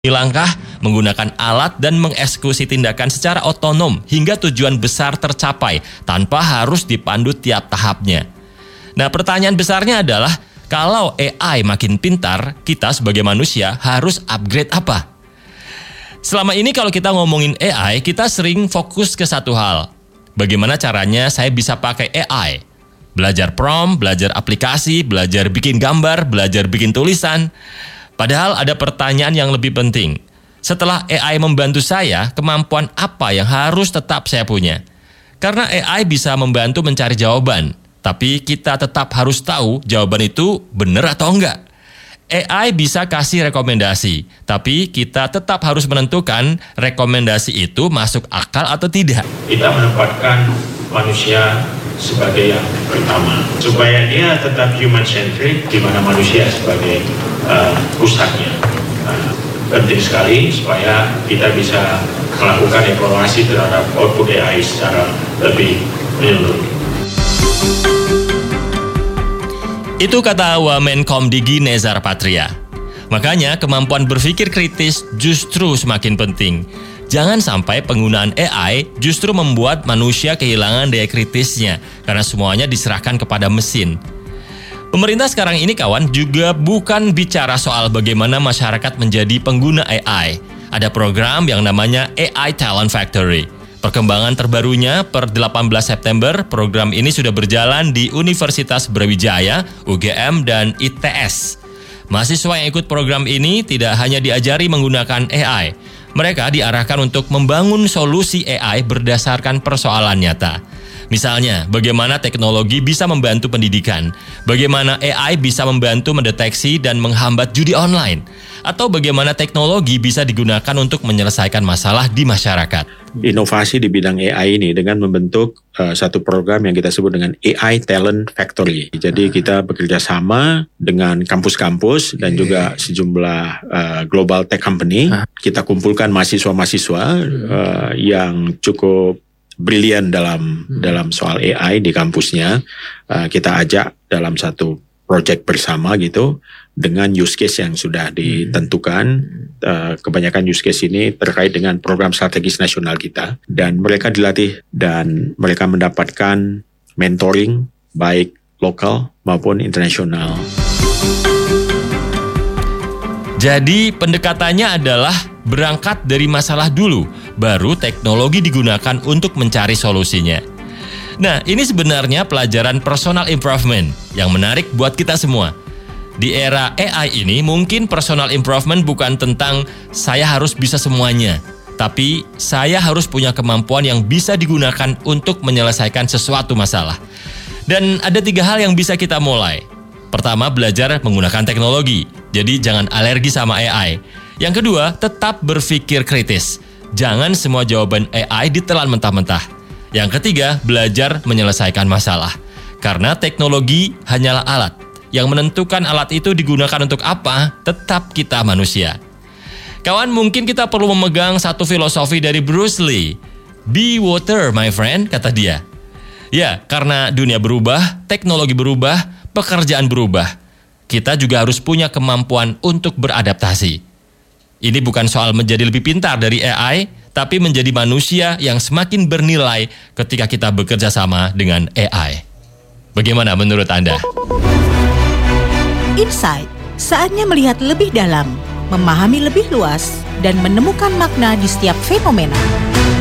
Langkah menggunakan alat dan mengeksekusi tindakan secara otonom hingga tujuan besar tercapai tanpa harus dipandu tiap tahapnya. Nah, pertanyaan besarnya adalah kalau AI makin pintar, kita sebagai manusia harus upgrade apa? Selama ini kalau kita ngomongin AI, kita sering fokus ke satu hal. Bagaimana caranya saya bisa pakai AI? Belajar prompt, belajar aplikasi, belajar bikin gambar, belajar bikin tulisan. Padahal ada pertanyaan yang lebih penting. Setelah AI membantu saya, kemampuan apa yang harus tetap saya punya? Karena AI bisa membantu mencari jawaban, tapi kita tetap harus tahu jawaban itu benar atau enggak. AI bisa kasih rekomendasi, tapi kita tetap harus menentukan rekomendasi itu masuk akal atau tidak. Kita menempatkan manusia sebagai yang pertama, supaya dia tetap human-centric, di mana manusia sebagai pusatnya. Penting sekali supaya kita bisa melakukan evaluasi terhadap output AI secara lebih menyeluruh. Itu kata Wamenkomdigi Nezar Patria. Makanya kemampuan berpikir kritis justru semakin penting. Jangan sampai penggunaan AI justru membuat manusia kehilangan daya kritisnya karena semuanya diserahkan kepada mesin. Pemerintah sekarang ini kawan juga bukan bicara soal bagaimana masyarakat menjadi pengguna AI. Ada program yang namanya AI Talent Factory. Perkembangan terbarunya per 18 September, program ini sudah berjalan di Universitas Brawijaya, UGM, dan ITS. Mahasiswa yang ikut program ini tidak hanya diajari menggunakan AI, mereka diarahkan untuk membangun solusi AI berdasarkan persoalan nyata. Misalnya, bagaimana teknologi bisa membantu pendidikan, bagaimana AI bisa membantu mendeteksi dan menghambat judi online, atau bagaimana teknologi bisa digunakan untuk menyelesaikan masalah di masyarakat. Inovasi di bidang AI ini dengan membentuk satu program yang kita sebut dengan AI Talent Factory. Jadi kita bekerja sama dengan kampus-kampus dan juga sejumlah global tech company. Kita kumpulkan mahasiswa-mahasiswa yang cukup brilian dalam soal AI di kampusnya. Kita ajak dalam satu project bersama gitu dengan use case yang sudah ditentukan. Kebanyakan use case ini terkait dengan program strategis nasional kita, dan mereka dilatih dan mereka mendapatkan mentoring baik lokal maupun internasional. Jadi pendekatannya adalah berangkat dari masalah dulu, baru teknologi digunakan untuk mencari solusinya. Nah, ini sebenarnya pelajaran personal improvement yang menarik buat kita semua. Di era AI ini mungkin personal improvement bukan tentang saya harus bisa semuanya, tapi saya harus punya kemampuan yang bisa digunakan untuk menyelesaikan sesuatu masalah. Dan ada 3 hal yang bisa kita mulai. Pertama, belajar menggunakan teknologi, jadi jangan alergi sama AI. Yang kedua, tetap berpikir kritis. Jangan semua jawaban AI ditelan mentah-mentah. Yang ketiga, belajar menyelesaikan masalah. Karena teknologi hanyalah alat. Yang menentukan alat itu digunakan untuk apa, tetap kita manusia. Kawan, mungkin kita perlu memegang satu filosofi dari Bruce Lee. Be water, my friend, kata dia. Ya, karena dunia berubah, teknologi berubah, pekerjaan berubah. Kita juga harus punya kemampuan untuk beradaptasi. Ini bukan soal menjadi lebih pintar dari AI, tapi menjadi manusia yang semakin bernilai ketika kita bekerja sama dengan AI. Bagaimana menurut Anda? Insight, saatnya melihat lebih dalam, memahami lebih luas, dan menemukan makna di setiap fenomena.